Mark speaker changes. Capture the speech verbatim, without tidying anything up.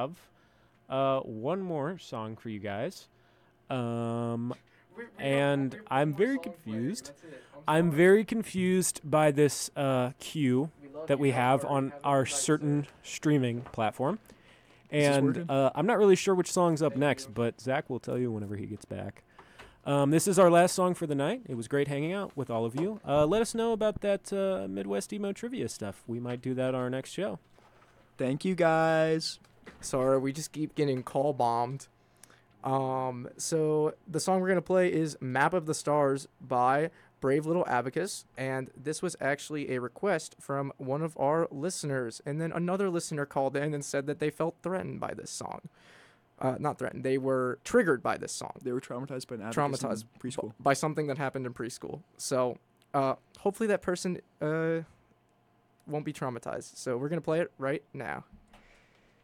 Speaker 1: have uh, one more song for you guys. Um, and I'm very confused. I'm very confused by this uh, queue that we have on our certain streaming platform. And uh, I'm not really sure which song's up next, but Zach will tell you whenever he gets back. Um, this is our last song for the night. It was great hanging out with all of you. Uh, let us know about that uh, Midwest emo trivia stuff. We might do that on our next show.
Speaker 2: Thank you, guys.
Speaker 3: Sorry, we just keep getting call bombed. Um, so the song we're gonna play is "Map of the Stars" by Brave Little Abacus, and this was actually a request from one of our listeners. And then another listener called in and said that they felt threatened by this song. Uh, not threatened. They were triggered by this song.
Speaker 2: They were traumatized by an abacus
Speaker 3: Traumatized
Speaker 2: in preschool.
Speaker 3: by something that happened in preschool. So, uh, hopefully that person uh won't be traumatized. So we're gonna play it right now.